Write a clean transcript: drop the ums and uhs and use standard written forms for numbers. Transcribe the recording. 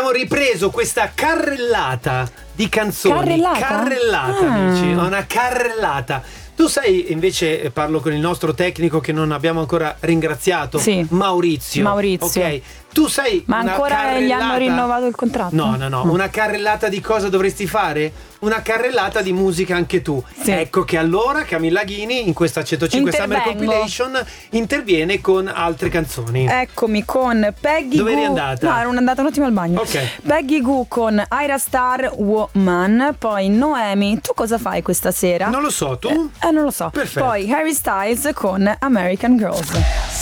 abbiamo ripreso questa carrellata di canzoni. Carrellata, amici, una carrellata. Tu sai, invece, parlo con il nostro tecnico che non abbiamo ancora ringraziato, sì. Maurizio. Ok. Tu sai, ma ancora gli hanno rinnovato il contratto? No. Una carrellata di cosa dovresti fare? Una carrellata di musica anche tu. Sì. Ecco che allora Camilla Ghini in questa 105 Summer Compilation interviene con altre canzoni. Eccomi con Peggy Dove Gou. eri andata? No, ero andata un attimo al bagno. Ok. Peggy Gou con Ira Star, Woman. Poi Noemi. Tu cosa fai questa sera? Non lo so, tu? Non lo so. Perfetto. Poi Harry Styles con American Girls.